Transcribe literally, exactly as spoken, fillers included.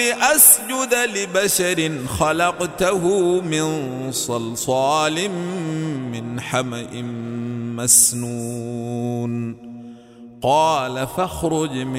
أسجد لبشر خلقته من صلصال من حمإ مسنون قال فاخرج